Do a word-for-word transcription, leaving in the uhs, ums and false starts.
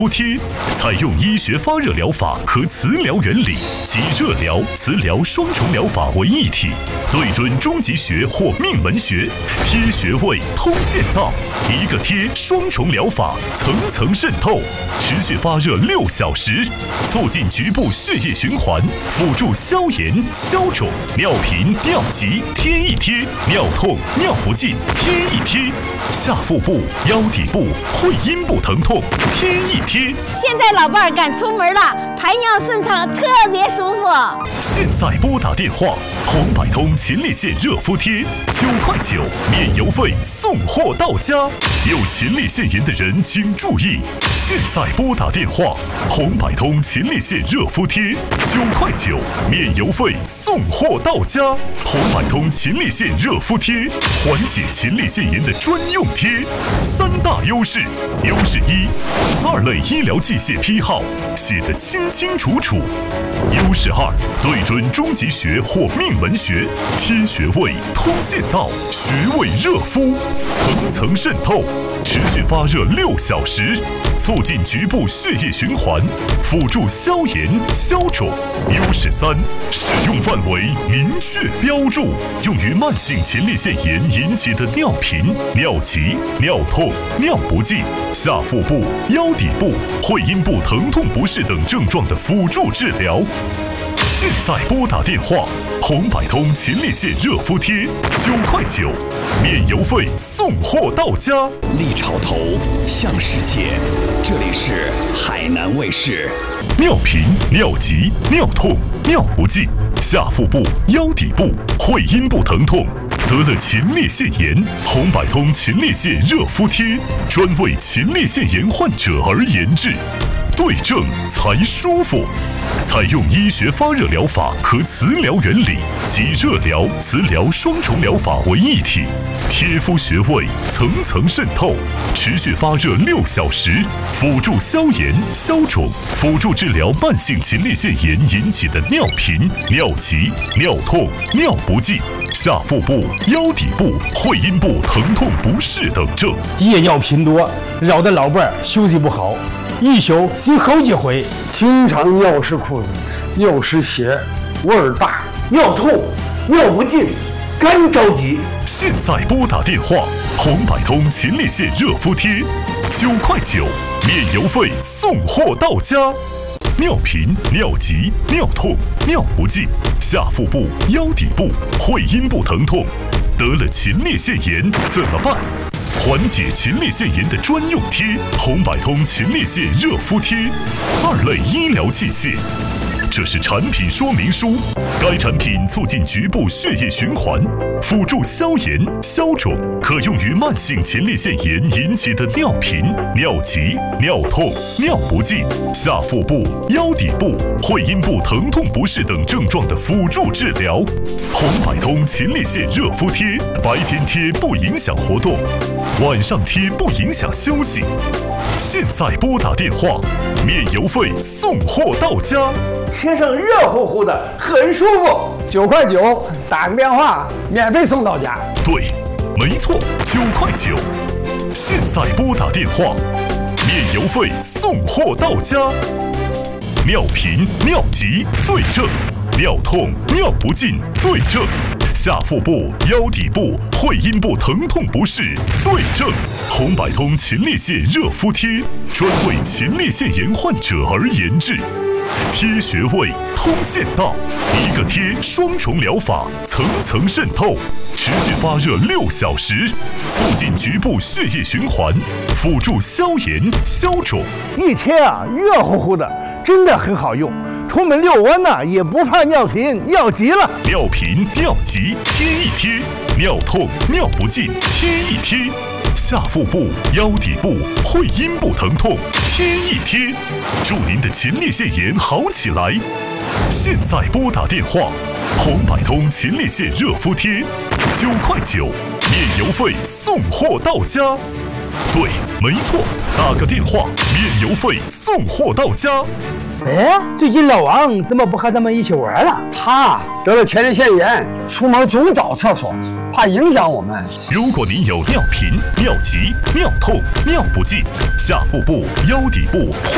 敷贴采用医学发热疗法和磁疗原理及热疗、磁疗双重疗法为一体，对准中极穴或命门穴，贴穴位通线道，一个贴双重疗法层层渗透，持续发热六小时，促进局部血液循环，辅助消炎、消肿、尿频、尿急贴一贴，尿痛、尿不尽贴一贴，下腹部、腰底部、会阴部疼痛贴一贴。 现在老伴儿敢出门了，排尿顺畅，特别舒服。 现在拨打电话，红百通前列腺热敷贴，九块九，免邮费送货到家。有前列腺炎的人请注意，现在拨打电话，红百通前列腺热敷贴，九块九，免邮费送货到家。红百通前列腺热敷贴，缓解前列腺炎的专用贴，三大优势：优势一，二类医疗器械批号写得清清楚楚；优势二，对准中极穴或命门穴，贴穴位通线道，穴位热敷，层层渗透，持续发热六小时，促进局部血液循环，辅助消炎、消肿。优势三，使用范围明确标注，用于慢性前列腺炎引起的尿频、尿急、尿痛、尿不尽、下腹部、腰底部、会阴部疼痛不适等症状的辅助治疗。现在拨打电话，红百通前列腺热敷贴，九块九，免邮费送货到家。 历潮头向世界，这里是海南卫视。 尿频、尿急、尿痛、尿不尽，下腹部、腰底部、会阴部疼痛，得了前列腺炎，红百通前列腺热敷贴专为前列腺炎患者而研制，对症才舒服。采用医学发热疗法和磁疗原理及热疗、磁疗双重疗法为一体，贴敷穴位层层渗透，持续发热六小时，辅助消炎、消肿，辅助治疗慢性前列腺炎引起的尿频、尿急、尿痛、尿不尽、下腹部、腰底部、会阴部疼痛不适等症。 夜尿频多，扰得老伴儿休息不好，一宿醒好几回， 经常尿湿裤子、尿湿鞋，味儿大，尿痛、尿不尽，干着急。 现在拨打电话，红百通前列腺热敷贴，九块九，免邮费送货到家。尿频、尿急、尿痛、尿不尽，下腹部、腰底部、会阴部疼痛，得了前列腺炎怎么办？缓解前列腺炎的专用贴，红百通前列腺热敷贴，二类医疗器械。这是产品说明书，该产品促进局部血液循环，辅助消炎、消肿，可用于慢性前列腺炎引起的尿频、尿急、尿痛、尿不尽、下腹部、腰底部、会阴部疼痛不适等症状的辅助治疗。红百通前列腺热敷贴，白天贴不影响活动，晚上贴不影响休息。现在拨打电话，免邮费送货到家。 贴上热乎乎的，很舒服。 九块九，打个电话，免费送到家。 对，没错，九块九。现在拨打电话，免邮费送货到家。尿频、尿急对症，尿痛、尿不尽对症，下腹部、腰底部、会阴部疼痛不适对症。红百通前列腺热敷贴，专为前列腺炎患者而研制。贴穴位通线道，一个贴双重疗法层层渗透，持续发热六小时，促进局部血液循环，辅助消炎、消肿。 一贴啊，热乎乎的，真的很好用。出门遛弯呢，也不怕尿频、尿急了。 尿频、尿急贴一贴，尿痛、尿不尽贴一贴，下腹部、腰底部、会阴部疼痛贴一贴，祝您的前列腺炎好起来。现在拨打电话，红百通前列腺热敷贴，九块九，免邮费送货到家。对，没错，打个电话，免邮费送货到家。 哎，最近老王怎么不和咱们一起玩了？ 他得了前列腺炎，出门总找厕所，怕影响我们。 如果您有尿频、尿急、尿痛、尿不尽、下腹部、腰底部、